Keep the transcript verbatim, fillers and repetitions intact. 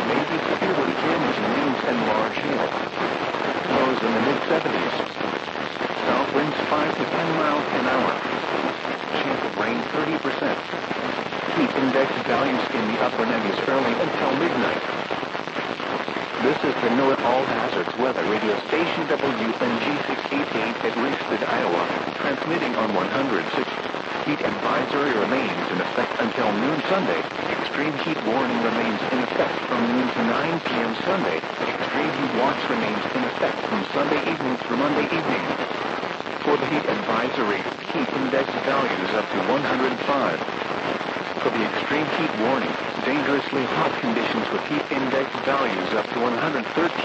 may be severely damaging winds and large hail. Lows in the mid seventies. South winds five to ten miles an hour. Chance of rain thirty percent. Heat index values in the upper nineties early until midnight. This is the NOAA All Hazards Weather Radio Station W N G six eighty-eight at Ringsted, Iowa, transmitting on one hundred six. Heat advisory remains in effect until noon Sunday. Extreme heat warning remains in effect from noon to nine p m Sunday. Extreme heat watch remains in effect from Sunday evening through Monday evening. For the heat advisory, heat index values up to one hundred five. For the extreme heat warning, dangerously hot conditions with heat index values up to one hundred thirteen.